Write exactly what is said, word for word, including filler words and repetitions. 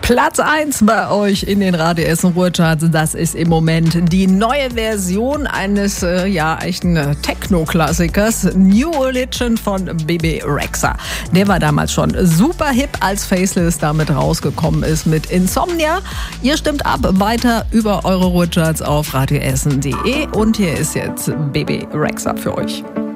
Platz eins bei euch in den Radio Essen Ruhrcharts. Das ist im Moment die neue Version eines äh, ja echten Techno-Klassikers, New Religion von Bebe Rexha. Der war damals schon super hip, als Faceless damit rausgekommen ist mit Insomnia. Ihr stimmt ab weiter über eure Ruhrcharts auf radioessen punkt de und hier ist jetzt Bebe Rexha für euch.